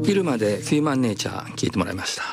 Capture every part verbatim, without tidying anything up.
昼までフィーマンネイチャー聞いてもらいました。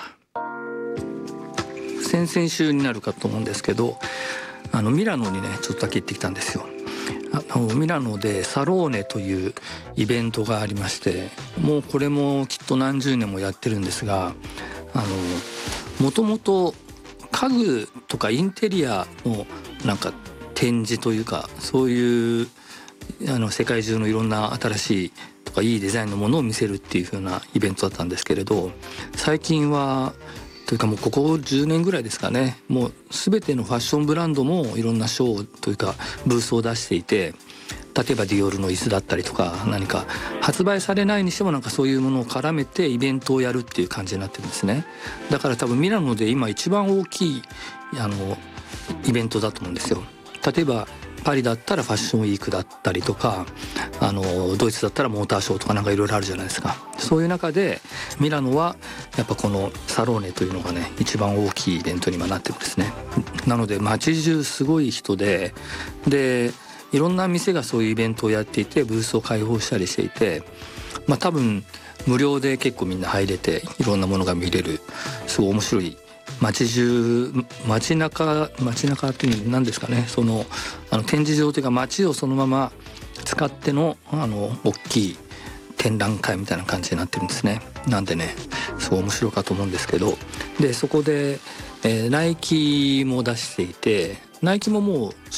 先々週になるかと思うんですけど、あのミラノにねちょっとだけ行ってきたんですよ。あのミラノでサローネというイベントがありまして、もうこれもきっと何十年もやってるんですが、あのもともと家具とかインテリアのなんか展示というか、そういうあの世界中のいろんな新しいとかいいデザインのものを見せるっていう風なイベントだったんですけれど、最近はというかもうここじゅうねんぐらいですかね、もう全てのファッションブランドもいろんなショーというかブースを出していて、例えばディオールの椅子だったりとか、何か発売されないにしてもなんかそういうものを絡めてイベントをやるっていう感じになってるんですね。だから多分ミラノで今一番大きいあのイベントだと思うんですよ。例えばパリだったらファッションウィークだったりとか、あのドイツだったらモーターショーとかなんかいろいろあるじゃないですか。そういう中でミラノはやっぱこのサローネというのがね一番大きいイベントに今なってるんですね。なので街中すごい人で、でいろんな店がそういうイベントをやっていてブースを開放したりしていて、まあ多分無料で結構みんな入れていろんなものが見れる、すごい面白い街中街中街中っていう何ですかね、そのあの展示場というか街をそのまま使ってのあの大きい展覧会みたいな感じになってるんですね。なんでねすごい面白いかと思うんですけど、でそこで、えー、ナイキも出していて、ナイキももう